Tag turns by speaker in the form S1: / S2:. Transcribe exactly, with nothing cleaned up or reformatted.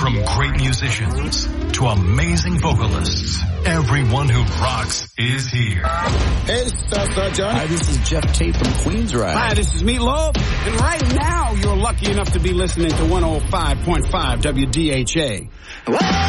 S1: From great musicians to amazing vocalists, everyone who rocks is here.
S2: Hey, this is Southside Johnny.
S3: Hi, this is Jeff Tate from Queensrÿche.
S4: Hi, this is Meatloaf. And right now, you're lucky enough to be listening to one oh five point five W D H A.